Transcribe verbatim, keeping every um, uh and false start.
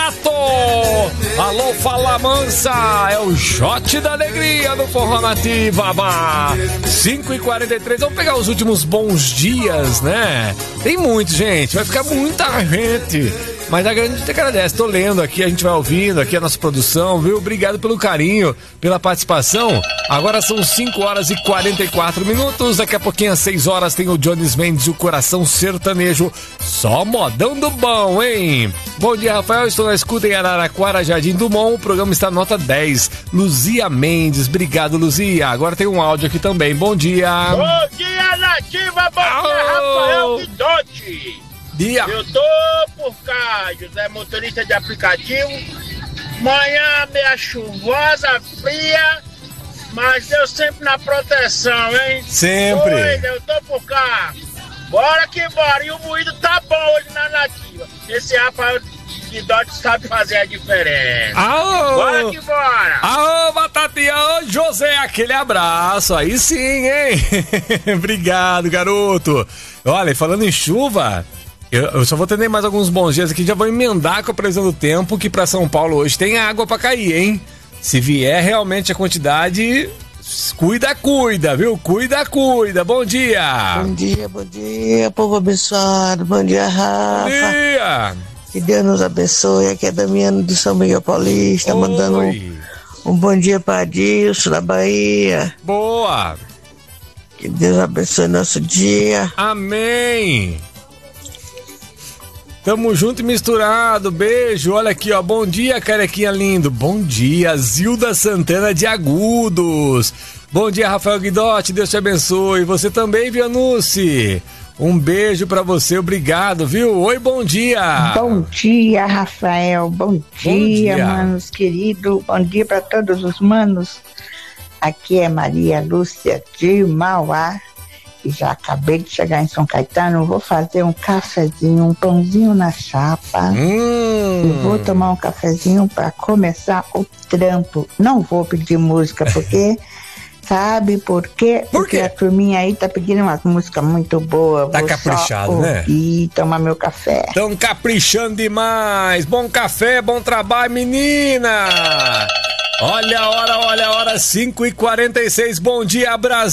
Renato! Alô, Fala Mansa! É o Jote da Alegria do Forró Nativa, bah. cinco e quarenta e três, vamos pegar os últimos bons dias, né? Tem muito, gente, vai ficar muita gente. Mas a gente te agradece, tô lendo aqui, a gente vai ouvindo aqui a nossa produção, viu? Obrigado pelo carinho, pela participação. Agora são cinco horas e quarenta e quatro minutos, daqui a pouquinho às seis horas tem o Jones Mendes e o Coração Sertanejo, só modão do bom, hein? Bom dia, Rafael, estou na escuta em Araraquara, Jardim Dumont, o programa está nota dez. Luzia Mendes, obrigado, Luzia. Agora tem um áudio aqui também, bom dia. Bom dia, Nativa, bom oh. dia, Rafael Guidotti. Dia. Eu tô por cá, José, motorista de aplicativo. Manhã meia chuvosa, fria, mas eu sempre na proteção, hein? Sempre. Oi, eu tô por cá. Bora que bora. E o moído tá bom hoje na Nativa. Esse Rafael Guidotti sabe fazer a diferença. Aô. Bora que bora. Aô, Batatinha, ô José, aquele abraço. Aí sim, hein? Obrigado, garoto. Olha, falando em chuva... Eu, eu só vou atender mais alguns bons dias aqui, já vou emendar com a previsão do tempo, que pra São Paulo hoje tem água pra cair, hein? Se vier realmente a quantidade, cuida, cuida, viu? Cuida, cuida. Bom dia! Bom dia, bom dia, povo abençoado. Bom dia, Rafa. Bom dia! Que Deus nos abençoe. Aqui é Damiano do São Miguel Paulista, Oi. mandando um, um bom dia para Adilson, da Bahia. Boa! Que Deus abençoe nosso dia. Amém! Tamo junto e misturado, beijo, olha aqui, ó, bom dia, carequinha lindo, bom dia, Zilda Santana de Agudos, bom dia, Rafael Guidotti, Deus te abençoe, você também, Vianucci, um beijo pra você, obrigado, viu, oi, bom dia. Bom dia, Rafael, bom dia, bom dia. Manos querido, bom dia pra todos os manos, aqui é Maria Lúcia de Mauá. E já acabei de chegar em São Caetano, vou fazer um cafezinho, um pãozinho na chapa. Hum. E vou tomar um cafezinho para começar o trampo. Não vou pedir música, porque... Sabe por quê? Por Porque quê? a turminha aí tá pedindo umas músicas muito boas. Tá vou caprichado, só né? E tomar meu café. Tão caprichando demais. Bom café, bom trabalho, menina. Olha a hora, olha a hora, cinco e quarenta e seis. Bom dia, Brasil.